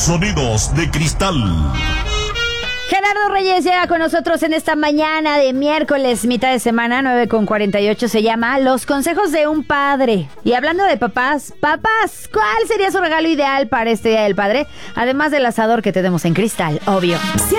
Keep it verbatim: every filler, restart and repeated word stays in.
Sonidos de cristal. Gerardo Reyes llega con nosotros en esta mañana de miércoles, mitad de semana, nueve con cuarenta y ocho. Se llama Los consejos de un padre. Y hablando de papás, papás, ¿cuál sería su regalo ideal para este Día del Padre? Además del asador que tenemos en cristal, obvio.